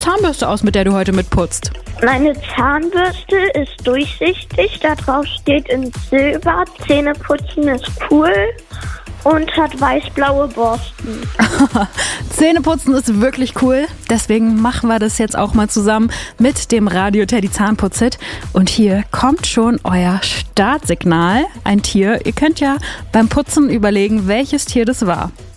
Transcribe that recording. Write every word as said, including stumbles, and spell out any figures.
Zahnbürste aus, mit der du heute mitputzt? Meine Zahnbürste ist durchsichtig, da drauf steht in Silber, Zähneputzen ist cool und hat weiß-blaue Borsten. Zähneputzen ist wirklich cool, deswegen machen wir das jetzt auch mal zusammen mit dem Radio Teddy Zahnputz-Hit. Und hier kommt schon euer Startsignal, ein Tier. Ihr könnt ja beim Putzen überlegen, welches Tier das war.